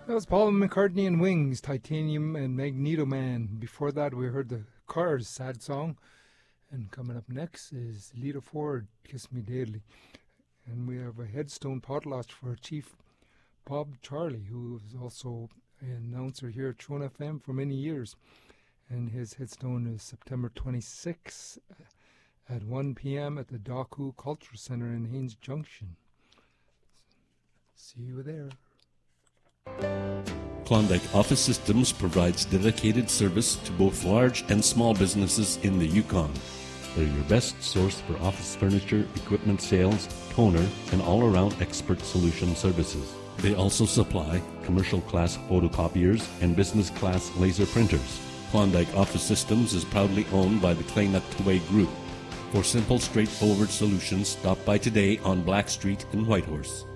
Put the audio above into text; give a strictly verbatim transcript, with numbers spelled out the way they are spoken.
That was Paul McCartney and Wings, Titanium and Magneto Man. Before that, we heard the Cars' sad song. And coming up next is Lita Ford, Kiss Me Daily. And we have a headstone potlatch for Chief Bob Charlie, who was also an announcer here at Tron F M for many years. And his headstone is September twenty-sixth at one p.m. at the Daku Culture Center in Haines Junction. See you there. Klondike Office Systems provides dedicated service to both large and small businesses in the Yukon. They're your best source for office furniture, equipment sales, toner, and all-around expert solution services. They also supply commercial-class photocopiers and business-class laser printers. Klondike Office Systems is proudly owned by the Kleinut Group. For simple, straightforward solutions, stop by today on Black Street in Whitehorse.